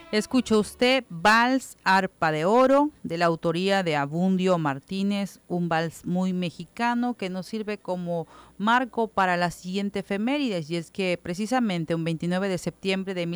Escucha usted Vals Arpa de Oro, de la autoría de Abundio Martínez, un vals muy mexicano que nos sirve como marco para la siguiente efemérides, y es que precisamente un 29 de septiembre de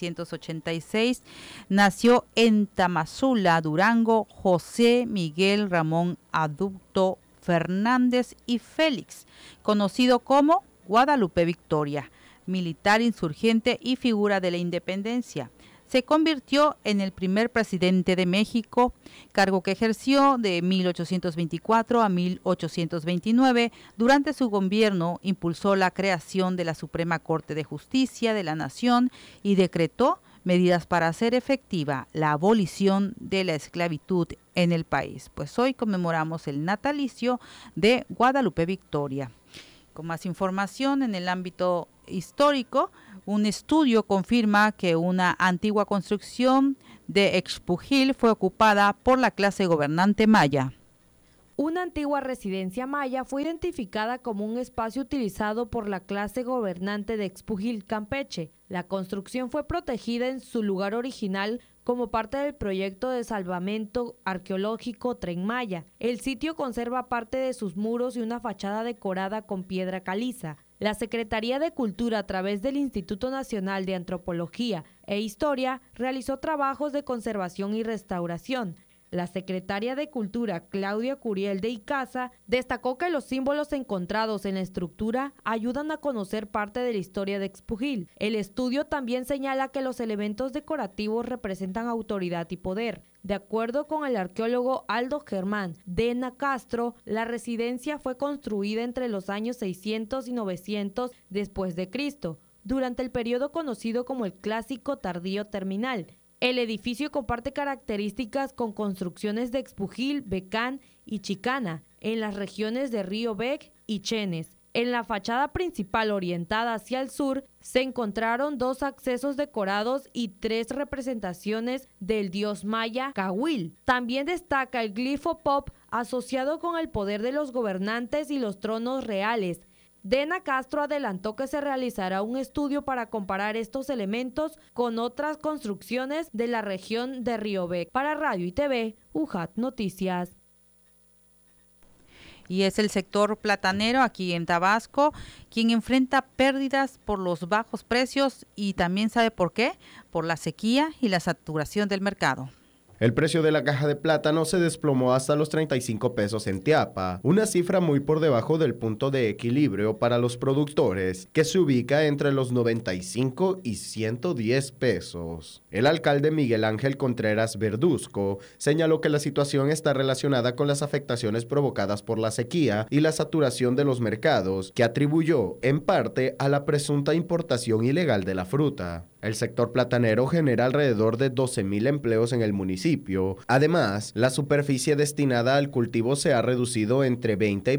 1786 nació en Tamazula, Durango, José Miguel Ramón Aducto Fernández y Félix, conocido como Guadalupe Victoria, militar insurgente y figura de la independencia. Se convirtió en el primer presidente de México, cargo que ejerció de 1824 a 1829. Durante su gobierno impulsó la creación de la Suprema Corte de Justicia de la Nación y decretó medidas para hacer efectiva la abolición de la esclavitud en el país. Pues hoy conmemoramos el natalicio de Guadalupe Victoria. Con más información en el ámbito histórico, un estudio confirma que una antigua construcción de Xpujil fue ocupada por la clase gobernante maya. Una antigua residencia maya fue identificada como un espacio utilizado por la clase gobernante de Xpujil, Campeche. La construcción fue protegida en su lugar original como parte del proyecto de salvamento arqueológico Tren Maya. El sitio conserva parte de sus muros y una fachada decorada con piedra caliza. La Secretaría de Cultura, a través del Instituto Nacional de Antropología e Historia, realizó trabajos de conservación y restauración. La secretaria de Cultura, Claudia Curiel de Icaza, destacó que los símbolos encontrados en la estructura ayudan a conocer parte de la historia de Xpujil. El estudio también señala que los elementos decorativos representan autoridad y poder. De acuerdo con el arqueólogo Aldo Germán Dena Castro, la residencia fue construida entre los años 600 y 900 después de Cristo, durante el periodo conocido como el Clásico Tardío Terminal. El edificio comparte características con construcciones de Xpujil, Becán y Chicana, en las regiones de Río Bec y Chenes. En la fachada principal orientada hacia el sur se encontraron 2 accesos decorados y 3 representaciones del dios maya Cahuil. También destaca el glifo pop asociado con el poder de los gobernantes y los tronos reales. Dena Castro adelantó que se realizará un estudio para comparar estos elementos con otras construcciones de la región de Río Bec. Para Radio y TV, UJAT Noticias. Y es el sector platanero aquí en Tabasco quien enfrenta pérdidas por los bajos precios y también sabe por qué, por la sequía y la saturación del mercado. El precio de la caja de plátano se desplomó hasta los 35 pesos en Teapa, una cifra muy por debajo del punto de equilibrio para los productores, que se ubica entre los 95 y 110 pesos. El alcalde Miguel Ángel Contreras Verduzco señaló que la situación está relacionada con las afectaciones provocadas por la sequía y la saturación de los mercados, que atribuyó en parte a la presunta importación ilegal de la fruta. El sector platanero genera alrededor de 12,000 empleos en el municipio. Además, la superficie destinada al cultivo se ha reducido entre 20 y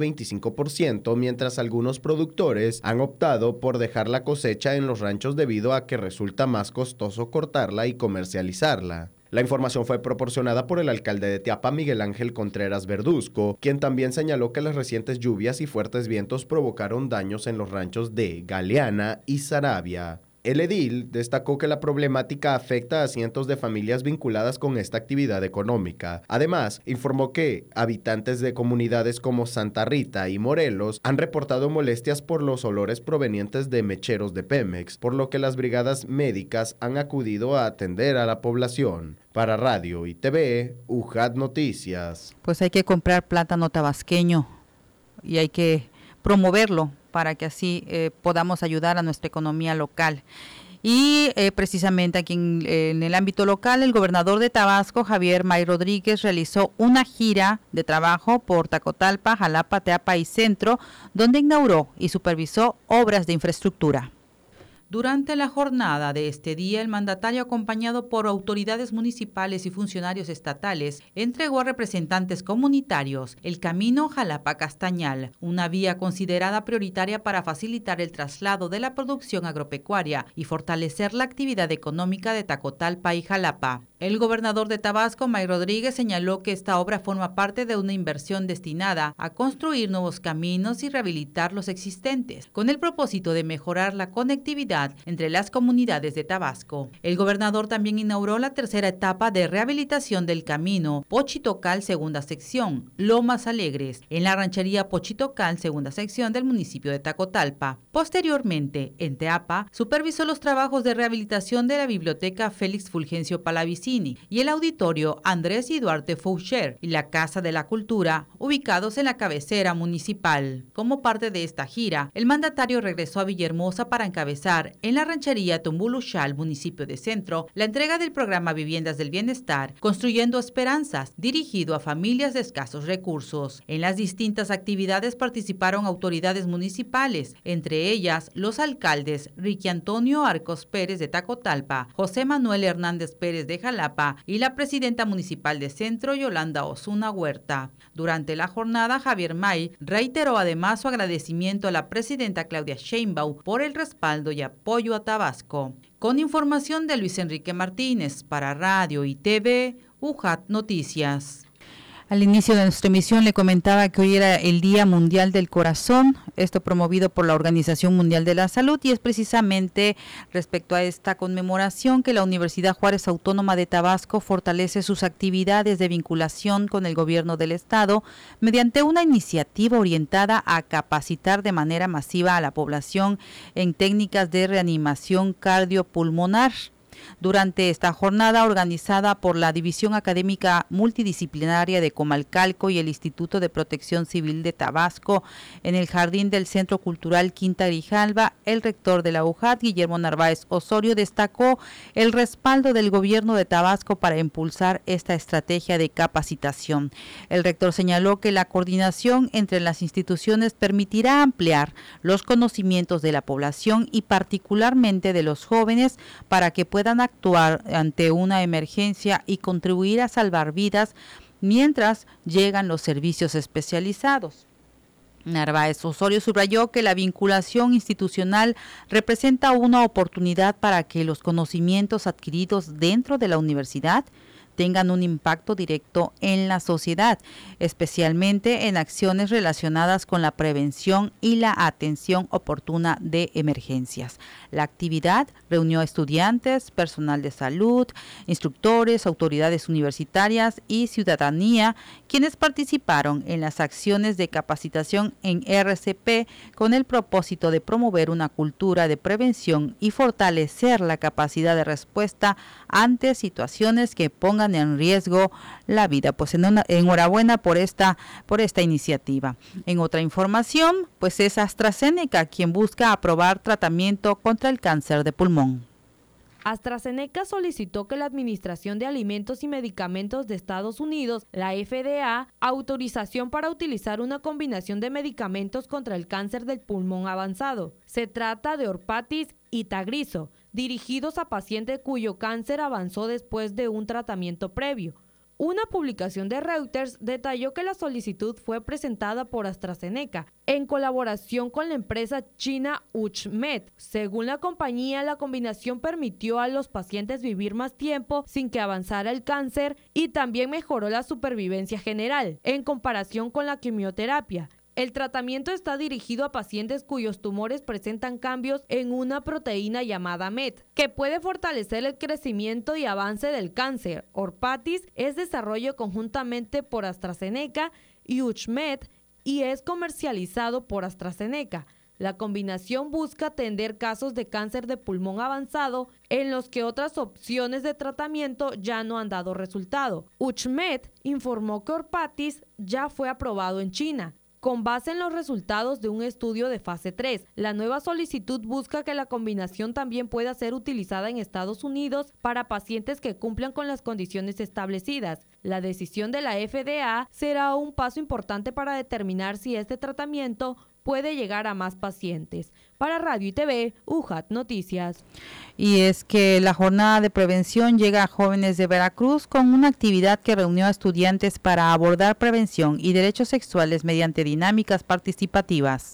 25%, mientras algunos productores han optado por dejar la cosecha en los ranchos debido a que resulta más costoso cortarla y comercializarla. La información fue proporcionada por el alcalde de Teapa, Miguel Ángel Contreras Verduzco, quien también señaló que las recientes lluvias y fuertes vientos provocaron daños en los ranchos de Galeana y Saravia. El edil destacó que la problemática afecta a cientos de familias vinculadas con esta actividad económica. Además, informó que habitantes de comunidades como Santa Rita y Morelos han reportado molestias por los olores provenientes de mecheros de Pemex, por lo que las brigadas médicas han acudido a atender a la población. Para Radio y TV, UJAT Noticias. Pues hay que comprar plátano tabasqueño y hay que promoverlo para que así podamos ayudar a nuestra economía local. Y precisamente aquí en el ámbito local, el gobernador de Tabasco, Javier May Rodríguez, realizó una gira de trabajo por Tacotalpa, Jalapa, Teapa y Centro, donde inauguró y supervisó obras de infraestructura. Durante la jornada de este día, el mandatario, acompañado por autoridades municipales y funcionarios estatales, entregó a representantes comunitarios el camino Jalapa-Castañal, una vía considerada prioritaria para facilitar el traslado de la producción agropecuaria y fortalecer la actividad económica de Tacotalpa y Jalapa. El gobernador de Tabasco, May Rodríguez, señaló que esta obra forma parte de una inversión destinada a construir nuevos caminos y rehabilitar los existentes, con el propósito de mejorar la conectividad entre las comunidades de Tabasco. El gobernador también inauguró la tercera etapa de rehabilitación del camino Pochitocal, segunda sección, Lomas Alegres, en la ranchería Pochitocal, segunda sección del municipio de Tacotalpa. Posteriormente, en Teapa, supervisó los trabajos de rehabilitación de la biblioteca Félix Fulgencio Palavicini y el auditorio Andrés y Duarte Foucher y la Casa de la Cultura, ubicados en la cabecera municipal. Como parte de esta gira, el mandatario regresó a Villahermosa para encabezar en la ranchería Tumbuluxal, municipio de Centro, la entrega del programa Viviendas del Bienestar, Construyendo Esperanzas, dirigido a familias de escasos recursos. En las distintas actividades participaron autoridades municipales, entre ellas los alcaldes Ricky Antonio Arcos Pérez de Tacotalpa, José Manuel Hernández Pérez de Jalapa y la presidenta municipal de Centro, Yolanda Osuna Huerta. Durante la jornada, Javier May reiteró además su agradecimiento a la presidenta Claudia Sheinbaum por el respaldo y apoyo a Tabasco. Con información de Luis Enrique Martínez para Radio y TV, UJAT Noticias. Al inicio de nuestra emisión le comentaba que hoy era el Día Mundial del Corazón, esto promovido por la Organización Mundial de la Salud, y es precisamente respecto a esta conmemoración que la Universidad Juárez Autónoma de Tabasco fortalece sus actividades de vinculación con el gobierno del estado mediante una iniciativa orientada a capacitar de manera masiva a la población en técnicas de reanimación cardiopulmonar. Durante esta jornada organizada por la División Académica Multidisciplinaria de Comalcalco y el Instituto de Protección Civil de Tabasco, en el jardín del Centro Cultural Quinta Grijalva, el rector de la UJAT, Guillermo Narváez Osorio, destacó el respaldo del gobierno de Tabasco para impulsar esta estrategia de capacitación. El rector señaló que la coordinación entre las instituciones permitirá ampliar los conocimientos de la población y particularmente de los jóvenes para que puedan actuar ante una emergencia y contribuir a salvar vidas mientras llegan los servicios especializados. Narváez Osorio subrayó que la vinculación institucional representa una oportunidad para que los conocimientos adquiridos dentro de la universidad tengan un impacto directo en la sociedad, especialmente en acciones relacionadas con la prevención y la atención oportuna de emergencias. La actividad reunió a estudiantes, personal de salud, instructores, autoridades universitarias y ciudadanía, quienes participaron en las acciones de capacitación en RCP con el propósito de promover una cultura de prevención y fortalecer la capacidad de respuesta ante situaciones que pongan en riesgo la vida. Pues enhorabuena por esta iniciativa. En otra información, pues es AstraZeneca quien busca aprobar tratamiento contra el cáncer de pulmón. AstraZeneca solicitó que la Administración de Alimentos y Medicamentos de Estados Unidos, la FDA, autorización para utilizar una combinación de medicamentos contra el cáncer del pulmón avanzado. Se trata de Orpathys y Tagrisso, dirigidos a pacientes cuyo cáncer avanzó después de un tratamiento previo. Una publicación de Reuters detalló que la solicitud fue presentada por AstraZeneca en colaboración con la empresa china Uchmed. Según la compañía, la combinación permitió a los pacientes vivir más tiempo sin que avanzara el cáncer y también mejoró la supervivencia general en comparación con la quimioterapia. El tratamiento está dirigido a pacientes cuyos tumores presentan cambios en una proteína llamada MET, que puede fortalecer el crecimiento y avance del cáncer. Orpathys es desarrollo conjuntamente por AstraZeneca y Uchmed y es comercializado por AstraZeneca. La combinación busca atender casos de cáncer de pulmón avanzado en los que otras opciones de tratamiento ya no han dado resultado. Uchmed informó que Orpathys ya fue aprobado en China, con base en los resultados de un estudio de fase 3. La nueva solicitud busca que la combinación también pueda ser utilizada en Estados Unidos para pacientes que cumplan con las condiciones establecidas. La decisión de la FDA será un paso importante para determinar si este tratamiento puede llegar a más pacientes. Para Radio y TV, UJAT Noticias. Y es que la jornada de prevención llega a jóvenes de Veracruz con una actividad que reunió a estudiantes para abordar prevención y derechos sexuales mediante dinámicas participativas.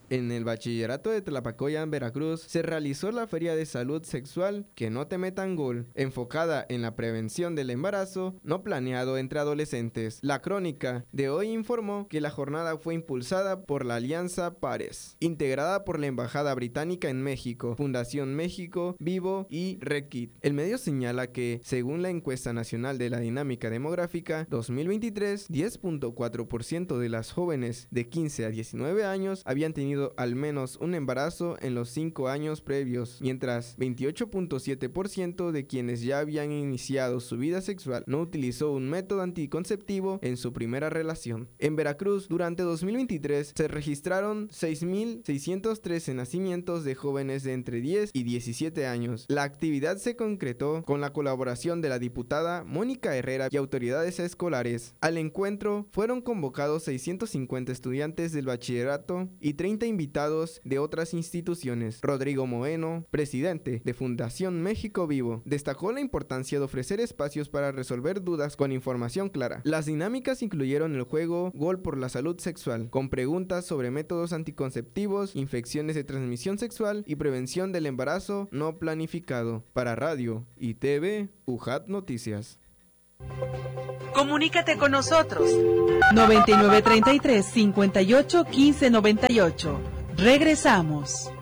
En el bachillerato de Tlapacoyan, Veracruz, se realizó la Feria de Salud Sexual Que No Te Metan Gol, enfocada en la prevención del embarazo no planeado entre adolescentes. La crónica de hoy informó que la jornada fue impulsada por la Alianza Pares, integrada por la Embajada Británica en México, Fundación México Vivo y Rekit. El medio señala que, según la encuesta nacional de la dinámica demográfica 2023, 10.4% de las jóvenes de 15 a 19 años habían tenido al menos un embarazo en los 5 años previos, mientras 28.7% de quienes ya habían iniciado su vida sexual no utilizó un método anticonceptivo en su primera relación. En Veracruz, durante 2023, se registraron 6.613 nacimientos de jóvenes de entre 10 y 17 años. La actividad se concretó con la colaboración de la diputada Mónica Herrera y autoridades escolares. Al encuentro fueron convocados 650 estudiantes del bachillerato y 30 invitados de otras instituciones. Rodrigo Moeno, presidente de Fundación México Vivo, destacó la importancia de ofrecer espacios para resolver dudas con información clara. Las dinámicas incluyeron el juego Gol por la Salud Sexual, con preguntas sobre métodos anticonceptivos, infecciones de transmisión sexual y prevención del embarazo no planificado. Para Radio y TV, UJAT Noticias. Comunícate con nosotros. 9933 58 15 98. Regresamos.